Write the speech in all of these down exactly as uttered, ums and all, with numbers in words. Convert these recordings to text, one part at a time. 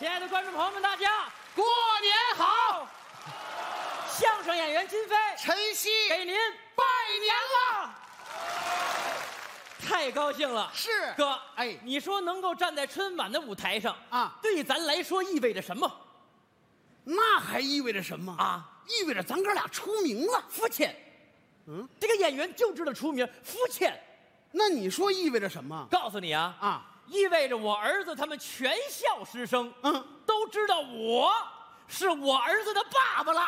亲爱的观众朋友们，大家过年好！ 相声演员金飞、 晨曦给您拜年了， 太高兴了。 是哥， 哎你说能够站在春晚的舞台上啊对咱来说意味着什么那还意味着什么啊？ 意味着咱哥俩出名了。 肤浅。 嗯， 这个演员就知道出名，肤浅。 那你说意味着什么告诉你啊啊？ 意味着我儿子他们全校师生， 嗯， 都知道我是我儿子的爸爸了。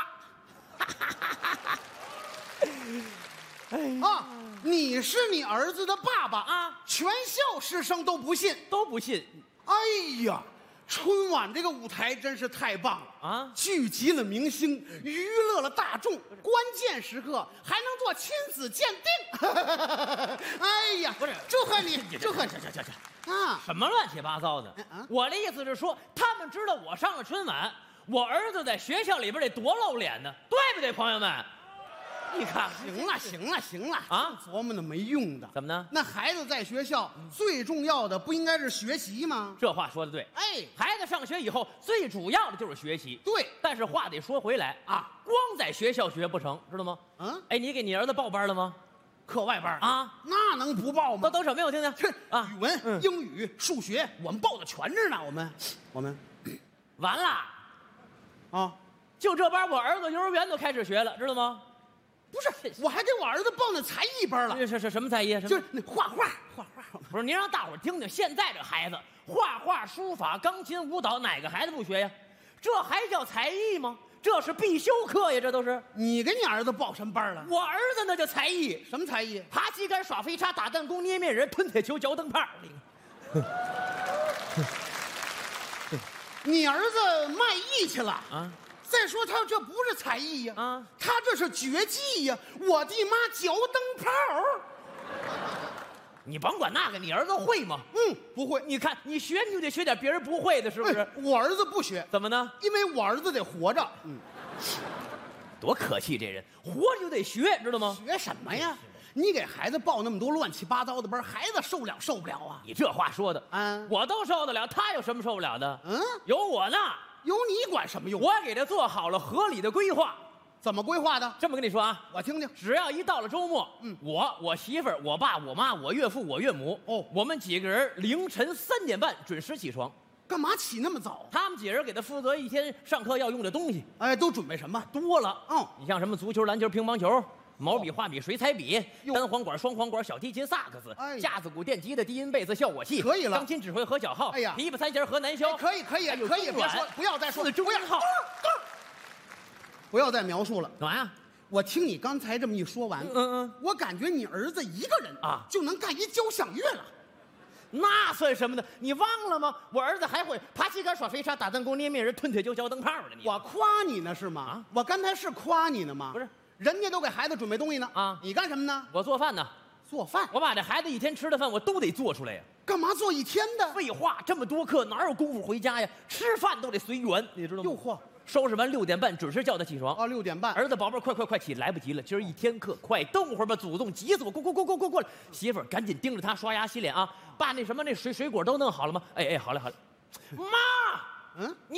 啊，你是你儿子的爸爸啊全校师生都不信。 都不信哎呀，春晚这个舞台真是太棒了啊！ 聚集了明星，娱乐了大众，关键时刻还能做亲子鉴定。哎呀， 不是祝贺你，祝贺你！ 这这这这啊！ 什么乱七八糟的嗯啊？ 我的意思是说，他们知道我上了春晚，我儿子在学校里边得多露脸呢，对不对，朋友们？你看， 行了，行了，行了啊琢磨那没用的。 怎么呢？ 那孩子在学校最重要的不应该是学习吗？ 这话说的对。 哎， 孩子上学以后，最主要的就是学习。 对但是话得说回来啊， 光在学校学不成，知道吗？ 嗯， 哎，你给你儿子报班了吗？ 课外班啊， 那能不报都吗？ 都什么呀？我听听。 这啊语文、 嗯英语、数学，我们报的全着呢。我们，我们完了， 啊， 就这班，我儿子幼儿园都开始学了，知道吗？ 不是，我还给我儿子报那才艺班了， 这是是什么才艺？什么就是那画画，画画。 不是，您让大伙儿听听，现在这孩子，画画、书法、钢琴、舞蹈，哪个孩子不学呀？这还叫才艺吗？这是必修课呀，这都是。 你给你儿子报什么班了？ 我儿子那叫才艺， 什么才艺？ 爬旗杆、耍飞叉、打弹弓、捏面人、吞铁球、嚼灯泡。 你儿子卖艺去了啊？ 再说他这不是才艺呀， 啊他这是绝技呀！我的妈，嚼灯泡！ 你甭管那个，你儿子会吗？ 嗯，不会。 你看，你学你就得学点别人不会的，是不是？ 哎我儿子不学， 怎么呢？ 因为我儿子得活着。嗯， 多可气，这人活着就得学，知道吗？ 学什么呀？你给孩子报那么多乱七八糟的班，孩子受了受不了啊？ 你这话说的， 啊我都受得了，他有什么受不了的？ 嗯， 有我呢， 有你管什么用？ 我给他做好了合理的规划。 怎么规划的？ 这么跟你说啊， 我听听。 只要一到了周末， 嗯我、我媳妇儿、我爸、我妈、我岳父、我岳母， 哦我们几个人凌晨三点半准时起床。 干嘛起那么早？ 他们几人给他负责一天上课要用的东西， 哎，都准备什么？ 多了。 哦你像什么足球、篮球、乒乓球、毛笔、画笔、水彩笔、 哟单簧管、双簧管、小提琴、萨克斯、 哎架子鼓、电吉他、低音贝斯、效果器， 可以了钢琴指挥和小号， 哎呀琵琶、三弦和南箫， 哎可以可以还有可以中阮别说不要再说四中不要号。 不要再描述了。 干嘛呀？ 我听你刚才这么一说完， 嗯嗯我感觉你儿子一个人啊就能干一交响乐了。 那算什么呢？你忘了吗？我儿子还会爬旗杆、耍飞叉、打弹弓、捏面人、吞铁球、嚼灯泡的。你我夸你呢是吗？ 啊我刚才是夸你呢吗？ 不是， 人家都给孩子准备东西呢啊你干什么呢？ 我做饭呢， 做饭。 我把这孩子一天吃的饭我都得做出来呀。 干嘛做一天的？ 废话，这么多课哪有功夫回家呀？吃饭都得随缘，你知道吗？ 哟嚯！ 收拾完六点半准时叫他起床。 哦，六点半。 儿子，宝贝儿，快快快起，来不及了，今儿一天课，快等会儿吧，祖宗急死我，过过过过过过来！媳妇儿赶紧盯着他刷牙洗脸啊！爸，那什么那水水果都弄好了吗？哎哎，好嘞好嘞。妈， 嗯， 你